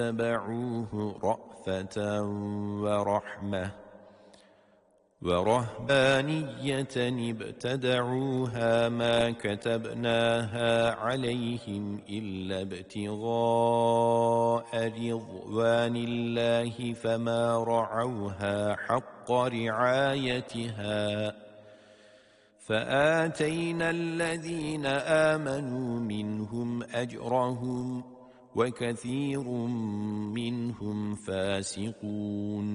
اتبعوه رأفة ورحمة ورهبانية ابتدعوها ما كتبناها عليهم إلا ابتغاء رضوان الله فما رعوها حق رعايتها فآتينا الذين آمنوا منهم أجرهم وكثير منهم فاسقون